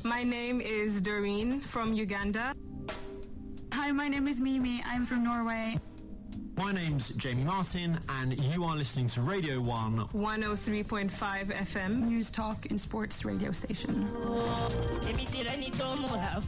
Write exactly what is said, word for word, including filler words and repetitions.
My name is Doreen from Uganda. Hi, my name is Mimi. I'm from Norway. My name's Jamie Martin, and you are listening to Radio one. one oh three point five F M. News, talk, and sports radio station.